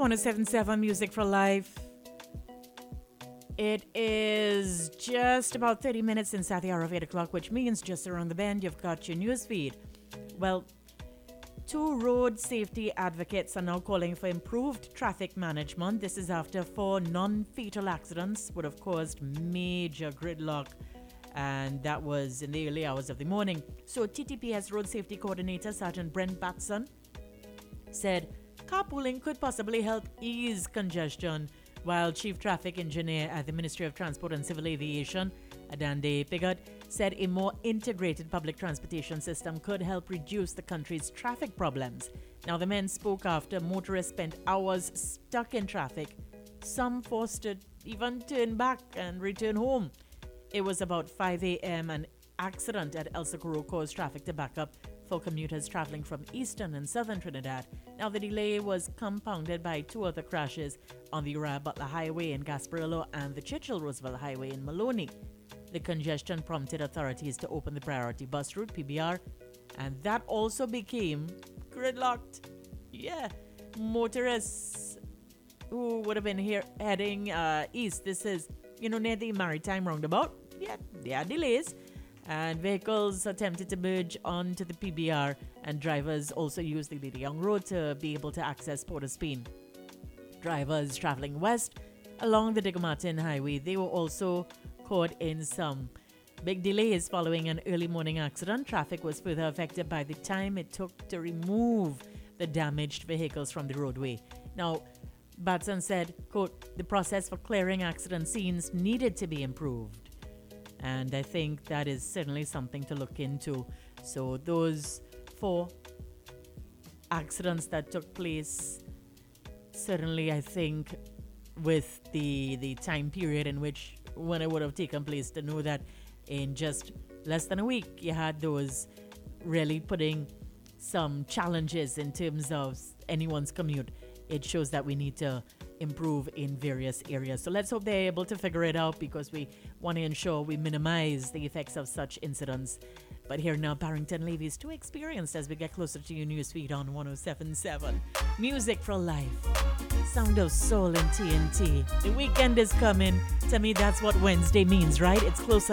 1077 Music for Life. It is just about 30 minutes inside the hour of 8 o'clock, which means just around the bend, you've got your news feed. Well, two road safety advocates are now calling for improved traffic management. This is after 4 non-fatal accidents would have caused major gridlock, and that was in the early hours of the morning. So TTPS Road Safety Coordinator Sergeant Brent Batson said carpooling could possibly help ease congestion, while Chief Traffic Engineer at the Ministry of Transport and Civil Aviation, Adande Piggott, said a more integrated public transportation system could help reduce the country's traffic problems. Now, the men spoke after motorists spent hours stuck in traffic, some forced to even turn back and return home. It was about 5 a.m. An accident at El Socorro caused traffic to back up for commuters traveling from eastern and southern Trinidad. Now, the delay was compounded by 2 other crashes on the Uriah Butler Highway in Gasparillo and the Churchill Roosevelt Highway in Maloney. The congestion prompted authorities to open the priority bus route, PBR, and that also became gridlocked. Yeah, motorists who would have been here heading east, this is, near the Maritime Roundabout, yeah, there are delays. And vehicles attempted to merge onto the PBR, and drivers also used the Lady Young Road to be able to access Port of Spain. Drivers traveling west along the Digger Martin Highway, they were also caught in some big delays following an early morning accident. Traffic was further affected by the time it took to remove the damaged vehicles from the roadway. Now, Batson said, quote, the process for clearing accident scenes needed to be improved. And I think that is certainly something to look into. So those 4 accidents that took place, certainly I think with the time period in which when it would have taken place, to know that in just less than a week you had those really putting some challenges in terms of anyone's commute. It shows that we need to improve in various areas. So let's hope they're able to figure it out, because we want to ensure we minimize the effects of such incidents. But here now, Barrington Levy is too experienced as we get closer to your newsfeed on 1077 Music for Life. Sound of soul and TNT. The weekend is coming. To me, that's what Wednesday means, right? It's closer